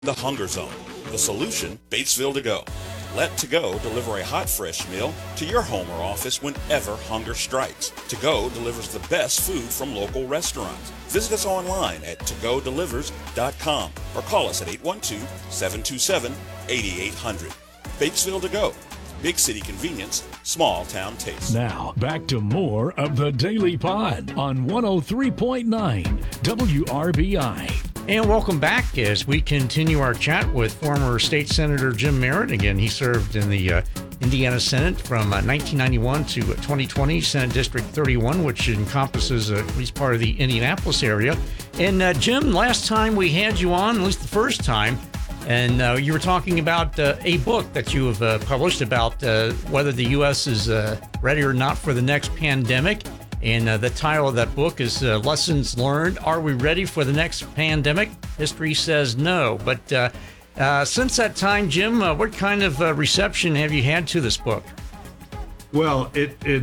The Hunger Zone. The solution, Batesville To Go. Let To Go deliver a hot, fresh meal to your home or office whenever hunger strikes. To Go delivers the best food from local restaurants. Visit us online at togodelivers.com or call us at 812-727-8800. Batesville To Go. Big city convenience, small town taste. Now, back to more of the Daily Pod on 103.9 WRBI. And welcome back as we continue our chat with former State Senator Jim Merritt. Again, he served in the Indiana Senate from 1991 to 2020, Senate District 31, which encompasses at least part of the Indianapolis area. And Jim, last time we had you on, at least the first time, and you were talking about a book that you have published about whether the U.S. is ready or not for the next pandemic. And the title of that book is Lessons Learned. Are we ready for the next pandemic? History says no. But since that time, Jim, what kind of reception have you had to this book? Well,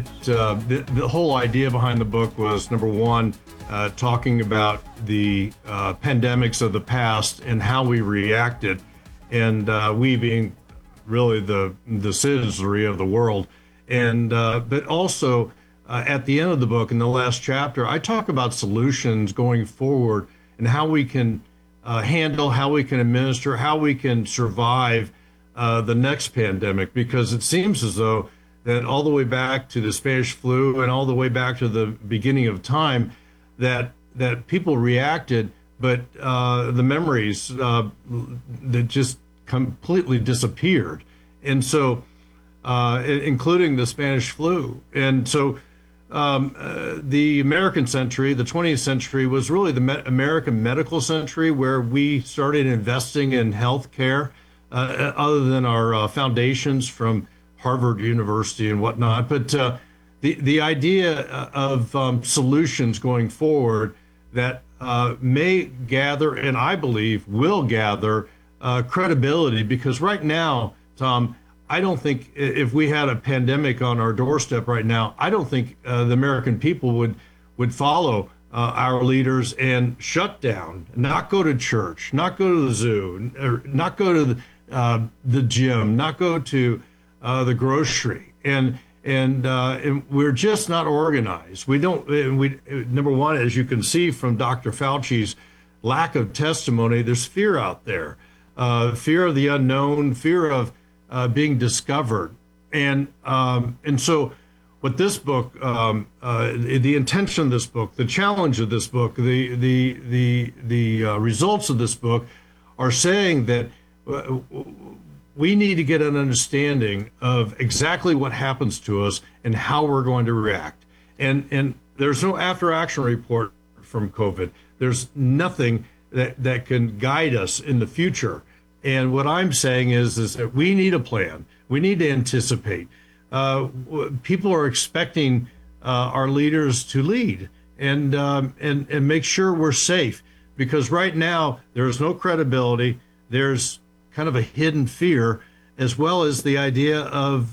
the whole idea behind the book was, number one, talking about the pandemics of the past and how we reacted, and we being really the citizenry of the world, and but also at the end of the book, in the last chapter, I talk about solutions going forward and how we can handle, how we can administer, how we can survive the next pandemic, because it seems as though that all the way back to the Spanish flu and all the way back to the beginning of time, that people reacted, but the memories that just completely disappeared, and so including the Spanish flu. And so the American century, the 20th century, was really the American medical century, where we started investing in health care, other than our foundations from Harvard University and whatnot. But the idea of solutions going forward that may gather, and I believe will gather, credibility, because right now, Tom, I don't think if we had a pandemic on our doorstep right now, I don't think the American people would follow our leaders and shut down, not go to church, not go to the zoo, or not go to the gym, not go to the grocery, and we're just not organized. We don't. Number one, as you can see from Dr. Fauci's lack of testimony, there's fear out there, fear of the unknown, fear of being discovered, and so what this book, the intention of this book, the challenge of this book, the results of this book are saying that we need to get an understanding of exactly what happens to us and how we're going to react. And there's no after action report from COVID. There's nothing that can guide us in the future. And what I'm saying is that we need a plan. We need to anticipate. People are expecting our leaders to lead and make sure we're safe, because right now there's no credibility. There's kind of a hidden fear, as well as the idea of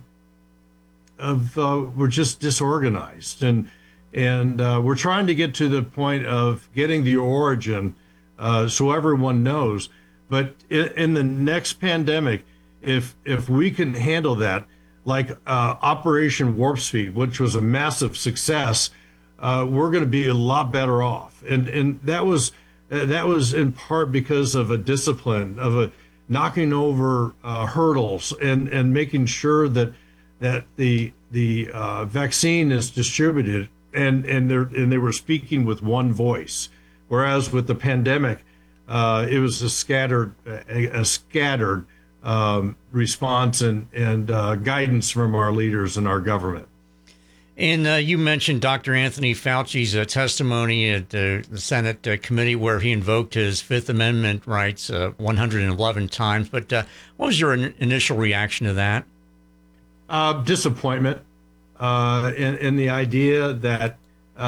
we're just disorganized, and we're trying to get to the point of getting the origin so everyone knows. But in the next pandemic, if we can handle that, like Operation Warp Speed, which was a massive success, we're going to be a lot better off. And that was in part because of a discipline, of a knocking over hurdles, and making sure that the vaccine is distributed, and they were speaking with one voice, whereas with the pandemic, it was a scattered response and guidance from our leaders and our government. And you mentioned Dr. Anthony Fauci's testimony at the Senate committee, where he invoked his Fifth Amendment rights 111 times. But what was your initial reaction to that? Disappointment, in the idea that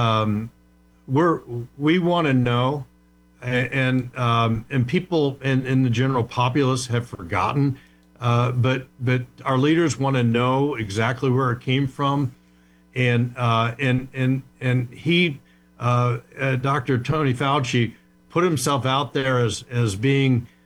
we want to know. And people in the general populace have forgotten, but our leaders want to know exactly where it came from, and he, Dr. Tony Fauci, put himself out there as being